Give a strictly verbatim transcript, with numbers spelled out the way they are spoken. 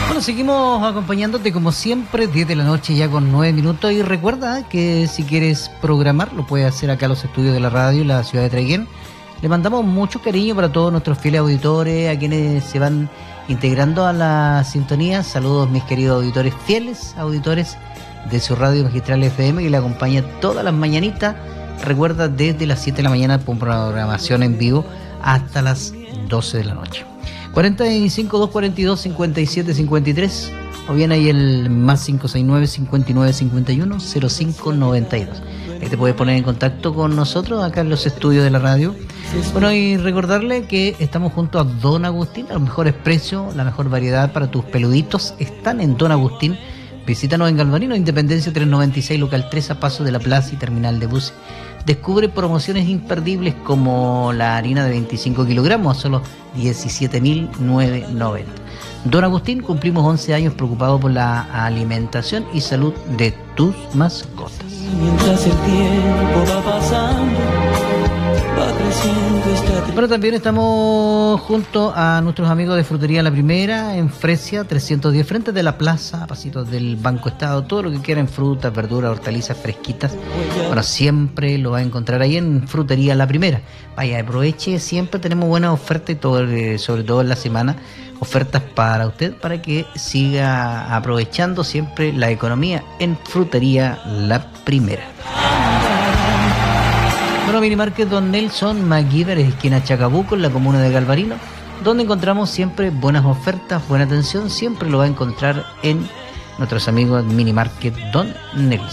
Bueno, seguimos acompañándote como siempre, diez de la noche ya con nueve minutos. Y recuerda que si quieres programar, lo puedes hacer acá en los estudios de la radio en la ciudad de Traiguén. Le mandamos mucho cariño para todos nuestros fieles auditores, a quienes se van integrando a la sintonía. Saludos, mis queridos auditores, fieles auditores de su radio Magistral F M, que le acompaña todas las mañanitas. Recuerda, desde las siete de la mañana con programación en vivo hasta las doce de la noche. cuarenta y cinco, doscientos cuarenta y dos, cincuenta y siete cincuenta y tres, o bien ahí el más cinco seis nueve, cincuenta y nueve cincuenta y uno, cero cinco noventa y dos. Ahí te puedes poner en contacto con nosotros acá en los estudios de la radio. Bueno, y recordarle que estamos junto a Don Agustín, a los mejores precios, la mejor variedad para tus peluditos están en Don Agustín. Visítanos en Galvarino, Independencia trescientos noventa y seis, local tres, a paso de la plaza y terminal de buses. Descubre promociones imperdibles como la harina de veinticinco kilogramos a solo diecisiete mil novecientos noventa. Don Agustín, cumplimos once años preocupados por la alimentación y salud de tus mascotas. Mientras el tiempo va pasando, va creciendo esta... Bueno, también estamos junto a nuestros amigos de Frutería La Primera en Fresia trescientos diez, frente de la plaza, a pasitos del Banco Estado. Todo lo que quieran, frutas, verduras, hortalizas fresquitas, bueno, siempre lo va a encontrar ahí en Frutería La Primera. Vaya, aproveche, siempre tenemos buenas ofertas, y todo, sobre todo en la semana, ofertas para usted, para que siga aprovechando siempre la economía en Frutería La Primera. Bueno, Minimarket Don Nelson MacGyver, esquina Chacabuco, en la comuna de Galvarino, donde encontramos siempre buenas ofertas, buena atención. Siempre lo va a encontrar en nuestros amigos Minimarket Don Nelson.